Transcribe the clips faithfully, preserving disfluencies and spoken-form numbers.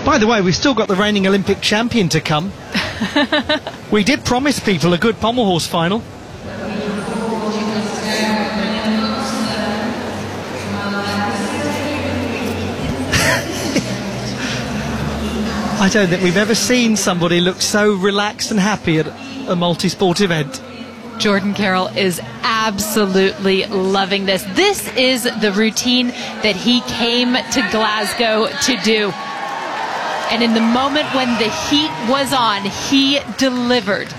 By the way, we've still got the reigning Olympic champion to come. We did promise people a good pommel horse final. I don't think we've ever seen somebody look so relaxed and happy at a multi-sport event. Jordan Carroll is absolutely loving this. This is the routine that he came to Glasgow to do. And in the moment when the heat was on, he delivered.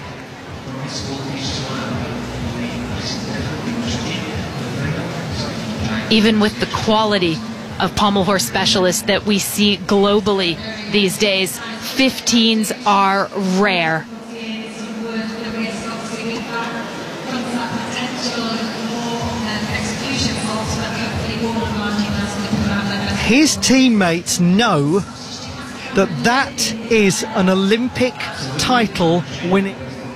Even with the quality of pommel horse specialists that we see globally these days, fifteens are rare. His teammates know that that is an Olympic title winning.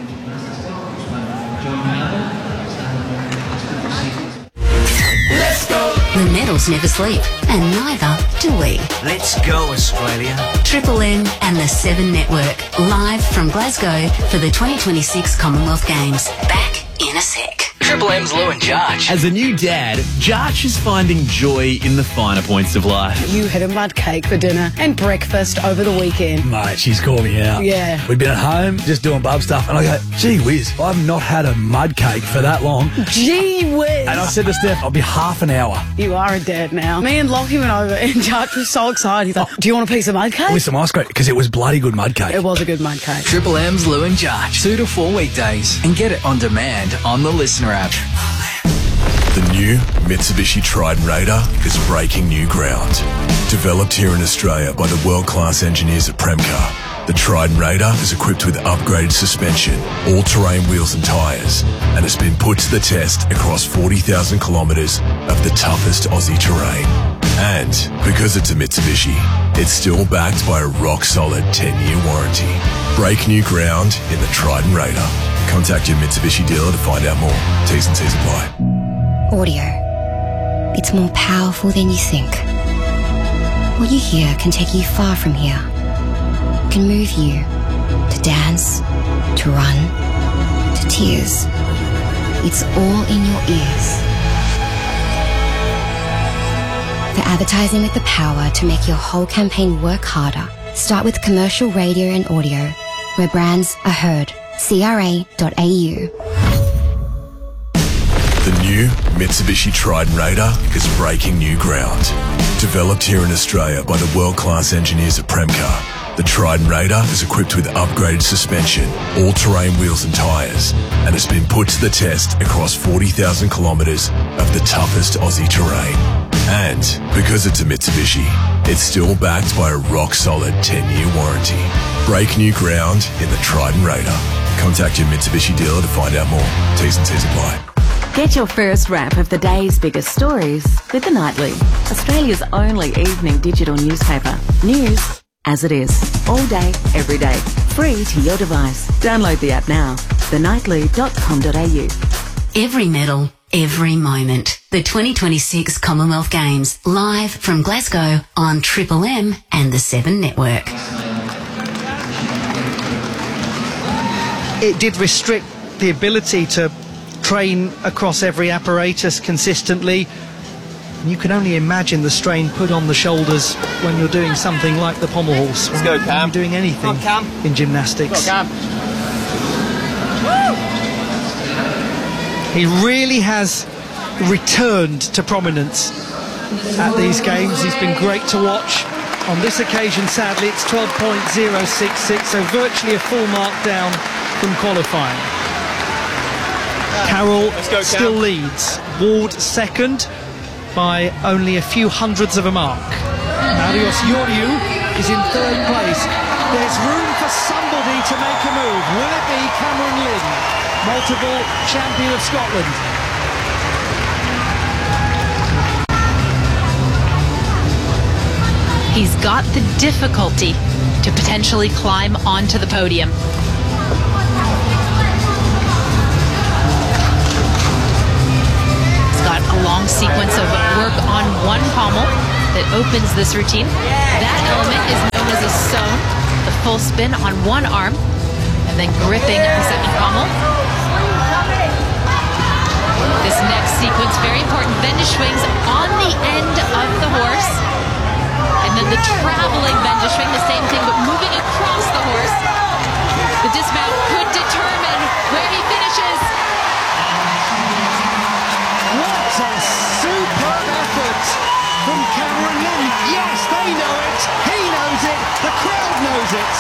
Let's go. The medals never sleep, and neither do we. Let's go, Australia. Triple M and the Seven Network, live from Glasgow for the twenty twenty-six Commonwealth Games. Back in a sec. Triple M's Lou and Jarch. As a new dad, Jarch is finding joy in the finer points of life. You had a mud cake for dinner and breakfast over the weekend. Mate, she's called me out. Yeah. We've been at home just doing bub stuff, and I go, gee whiz, I've not had a mud cake for that long. Gee whiz. And I said to Steph, I'll be half an hour. You are a dad now. Me and Lockie went over, and Jarch was so excited. He's like, do you want a piece of mud cake? With some ice cream, because it was bloody good mud cake. It was a good mud cake. Triple M's Lou and Jarch. Two to four weekdays. And get it on demand on the Listener app. The new Mitsubishi Triton Raider is breaking new ground. Developed here in Australia by the world-class engineers at Premcar, the Triton Raider is equipped with upgraded suspension, all-terrain wheels and tyres, and has been put to the test across forty thousand kilometres of the toughest Aussie terrain. And because it's a Mitsubishi, it's still backed by a rock-solid ten-year warranty. Break new ground in the Triton Raider. Contact your Mitsubishi dealer to find out more. T's and C's apply. Audio. It's more powerful than you think. What you hear can take you far from here. Can move you to dance, to run, to tears. It's all in your ears. For advertising with the power to make your whole campaign work harder, start with commercial radio and audio, where brands are heard. C R A dot A U. The new Mitsubishi Triton Raider is breaking new ground. Developed here in Australia by the world-class engineers at Premcar, the Triton Raider is equipped with upgraded suspension, all-terrain wheels and tyres, and has been put to the test across forty thousand kilometres of the toughest Aussie terrain. And because it's a Mitsubishi, it's still backed by a rock-solid ten-year warranty. Break new ground in the Triton Raider. Contact your Mitsubishi dealer to find out more. T's and C's apply. Get your first wrap of the day's biggest stories with The Nightly, Australia's only evening digital newspaper. News as it is, all day, every day, free to your device. Download the app now, the nightly dot com dot a u. Every medal, every moment. The twenty twenty-six Commonwealth Games, live from Glasgow on Triple M and the Seven Network. It did restrict the ability to train across every apparatus consistently. You can only imagine the strain put on the shoulders when you're doing something like the pommel horse. Let's go, Cam. You're doing anything on, Cam. in gymnastics. Go, Cam. He really has returned to prominence at these games. He's been great to watch. On this occasion, sadly, it's twelve point oh six six, so virtually a full mark down from qualifying. Carroll go, still leads. Ward second by only a few hundredths of a mark. Marius Ioriu is in third place. There's room for somebody to make a move. Will it be Cameron Lynn, multiple champion of Scotland? He's got the difficulty to potentially climb onto the podium. A long sequence of work on one pommel that opens this routine. That element is known full spin on one arm and then gripping the second pommel. This next sequence, very important, Wendeschwings on the end of the horse. And then the traveling Wendeschwing, the same thing, but moving across the horse. The dismount could determine where he finishes. What a superb effort from Cameron Lynn. Yes, they know it, he knows it, the crowd knows it.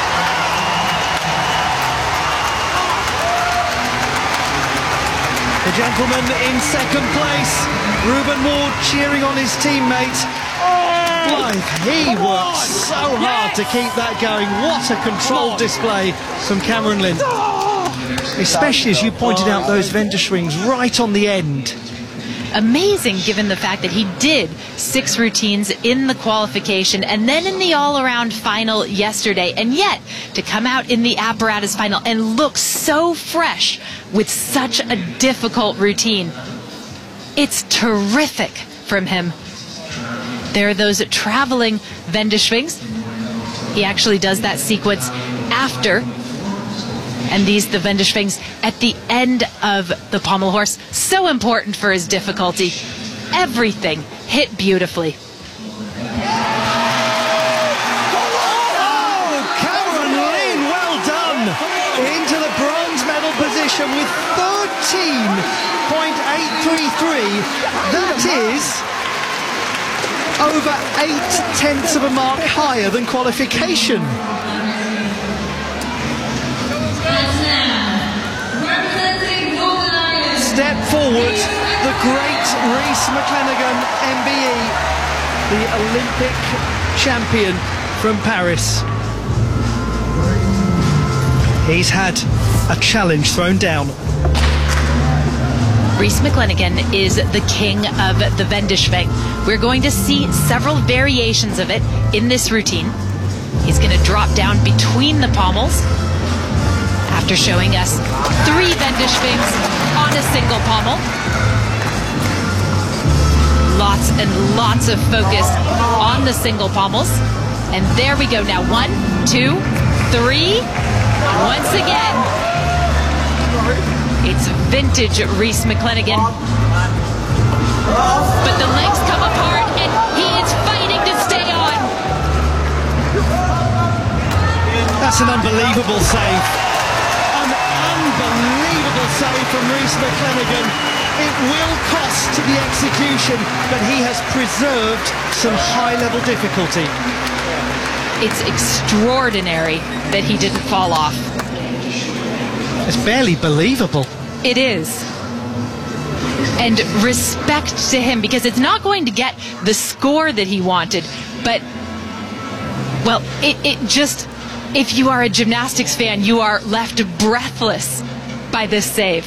The gentleman in second place, Reuben Ward, cheering on his teammate. Blythe, he worked so hard to keep that going. What a controlled display from Cameron Lynn. Especially as you pointed out those Wendeschwings right on the end. Amazing given the fact that he did six routines in the qualification and then in the all-around final yesterday, and yet to come out in the apparatus final and look so fresh with such a difficult routine. It's terrific from him. There are those traveling Wendeschwings. He actually does that sequence after. And these, the Wendeschwings, at the end of the pommel horse. So important for his difficulty. Everything hit beautifully. Oh, Cameron Lynn, well done. Into the bronze medal position with thirteen point eight three three. That is over eight tenths of a mark higher than qualification. Step forward, the great Rhys McClenaghan, M B E, the Olympic champion from Paris. He's had a challenge thrown down. Rhys McClenaghan is the king of the Wendeschwing. We're going to see several variations of it in this routine. He's going to drop down between the pommels after showing us three Wendeschwings on a single pommel. Lots and lots of focus on the single pommels. And there we go now. One, two, three. Once again, it's vintage Rhys McClenaghan. But the legs come apart and he is fighting to stay on. That's an unbelievable save. An unbelievable save from Rhys McClenaghan. It will cost the execution, but he has preserved some high-level difficulty. It's extraordinary that he didn't fall off. It's barely believable. It is. And respect to him, because it's not going to get the score that he wanted, but, well, it, it just, if you are a gymnastics fan, you are left breathless by this save.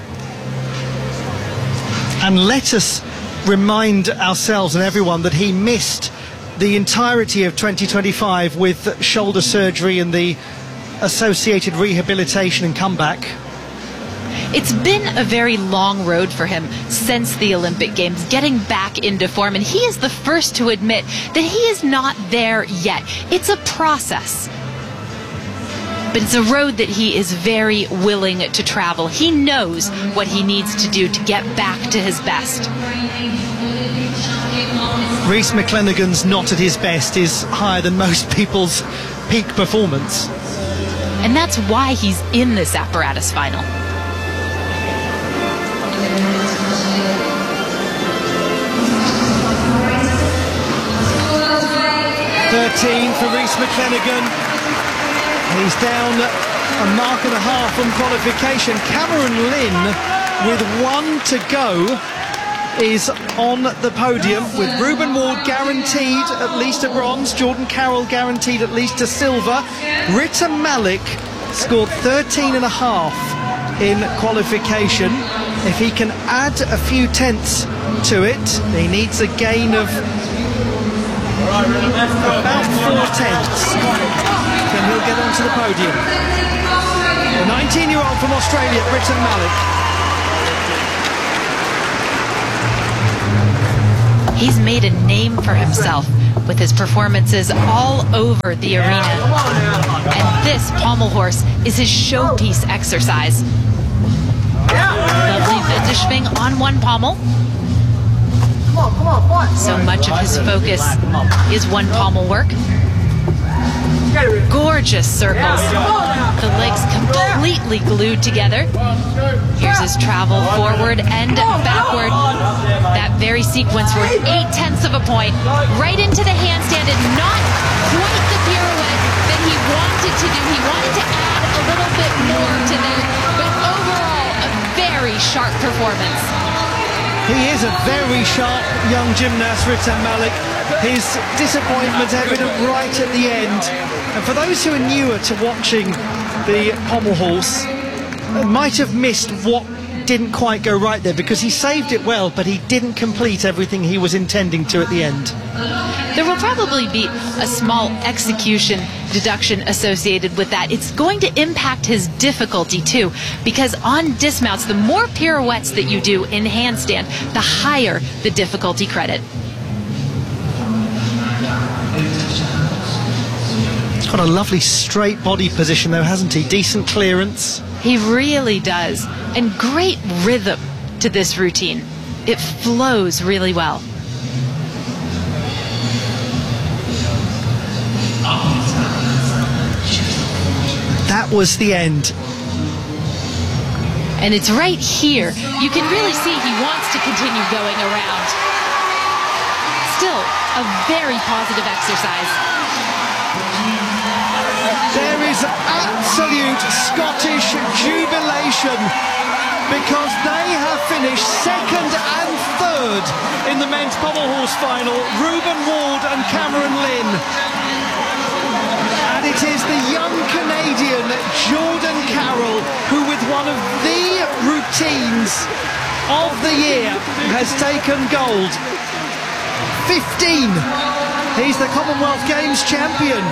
And let us remind ourselves and everyone that he missed the entirety of twenty twenty-five with shoulder surgery and the associated rehabilitation and comeback. It's been a very long road for him since the Olympic Games, getting back into form, and he is the first to admit that he is not there yet. It's a process, but it's a road that he is very willing to travel. He knows what he needs to do to get back to his best. Rhys McClenaghan's not at his best is higher than most people's peak performance. And that's why he's in this apparatus final. thirteen for Rhys McClenaghan. He's down a mark and a half from qualification. Cameron Lynn, with one to go, is on the podium, with Reuben Ward guaranteed at least a bronze, Jordan Carroll guaranteed at least a silver. Rita Malik scored thirteen and a half in qualification. If he can add a few tenths to it, he needs a gain of about four tenths, then he'll get onto the podium. The nineteen-year-old from Australia, Rita Malik. He's made a name for himself with his performances all over the arena. And this pommel horse is his showpiece exercise. Lovely Wendeschwing on one pommel. So much of his focus is one pommel work. Gorgeous circles. The legs completely glued together. Here's his travel forward and backward. That very sequence worth eight tenths of a point. Right into the handstand and not quite the pirouette that he wanted to do. He wanted to add a little bit more to that, but overall a very sharp performance. He is a very sharp young gymnast, Ritam Malik. His disappointment evident right at the end. And for those who are newer to watching the pommel horse, might have missed what didn't quite go right there, because he saved it well, but he didn't complete everything he was intending to at the end. There will probably be a small execution deduction associated with that. It's going to impact his difficulty too, because on dismounts, the more pirouettes that you do in handstand, the higher the difficulty credit. He's got a lovely straight body position though, hasn't he? Decent clearance. He really does. And great rhythm to this routine. It flows really well. That was the end. And it's right here. You can really see he wants to continue going around. Still, a very positive exercise. There is absolute Scottish jubilation because they have finished second and third in the men's pommel horse final, Reuben Ward and Cameron Lynn. And it is the young Canadian Jordan Carroll who, with one of the routines of the year, has taken gold. fifteen. He's the Commonwealth Games champion.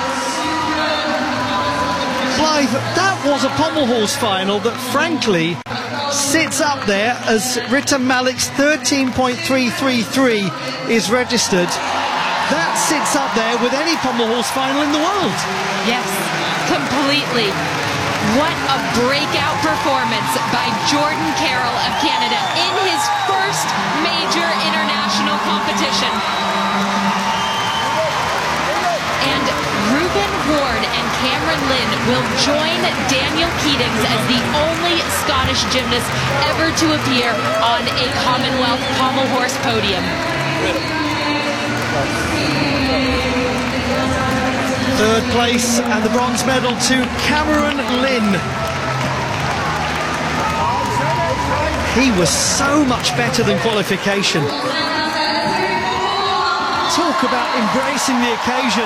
Clive, that was a pommel horse final that frankly sits up there as Ritam Malik's thirteen point three three three is registered. That sits up there with any pommel horse final in the world. Yes, completely. What a breakout performance by Jordan Carroll of Canada in his first major international competition. And Reuben Ward and Cameron Lynn will join Daniel Keatings as the only Scottish gymnast ever to appear on a Commonwealth pommel horse podium. Third place and the bronze medal to Cameron Lynn. He was so much better than qualification. Talk about embracing the occasion.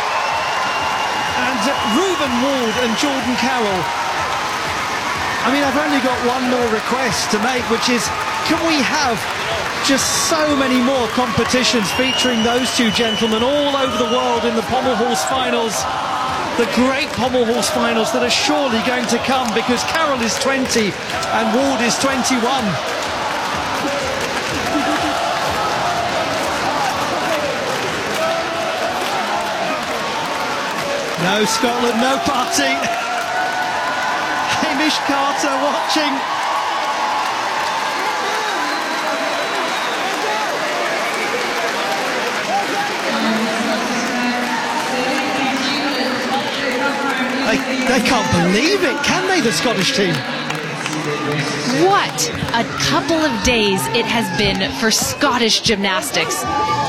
And Reuben Ward and Jordan Carroll. I mean, I've only got one more request to make, which is, can we have just so many more competitions featuring those two gentlemen all over the world in the pommel horse finals, the great pommel horse finals that are surely going to come, because Carroll is twenty and Ward is twenty-one. No Scotland, no party. Hamish Carter watching. They, they can't believe it, can they, the Scottish team? What a couple of days it has been for Scottish gymnastics.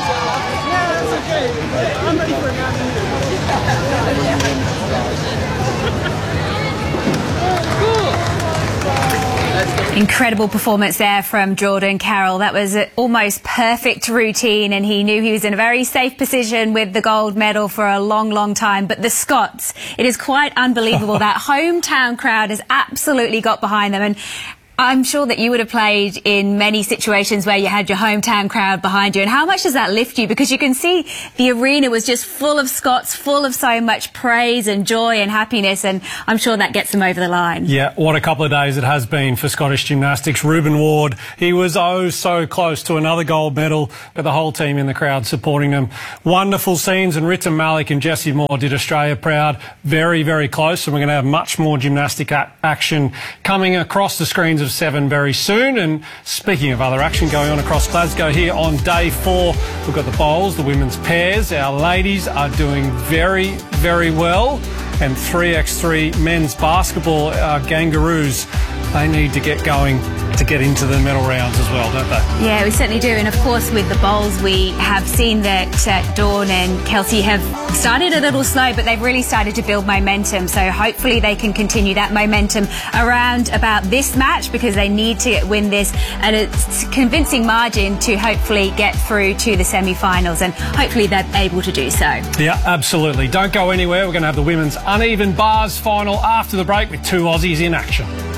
Incredible performance there from Jordan Carroll. That was an almost perfect routine, and he knew he was in a very safe position with the gold medal for a long, long time. But the Scots, it is quite unbelievable. That hometown crowd has absolutely got behind them. And I'm sure that you would have played in many situations where you had your hometown crowd behind you. And how much does that lift you? Because you can see the arena was just full of Scots, full of so much praise and joy and happiness. And I'm sure that gets them over the line. Yeah, what a couple of days it has been for Scottish gymnastics. Ruben Ward, he was oh so close to another gold medal, but the whole team in the crowd supporting them. Wonderful scenes, and Ritta Malik and Jessie Moore did Australia proud. Very, very close, and we're going to have much more gymnastic a- action coming across the screens of Seven very soon. And speaking of other action going on across Glasgow here on day four, we've got the bowls, the women's pairs. Our ladies are doing very, very well. And three by three men's basketball uh, Kangaroos, they need to get going to get into the medal rounds as well, don't they? Yeah, we certainly do. And of course, with the bowls, we have seen that uh, Dawn and Kelsey have started a little slow, but they've really started to build momentum. So hopefully they can continue that momentum around about this match, because they need to win this at a convincing margin to hopefully get through to the semi-finals, and hopefully they're able to do so. Yeah, absolutely. Don't go anywhere. We're going to have the women's uneven bars final after the break with two Aussies in action.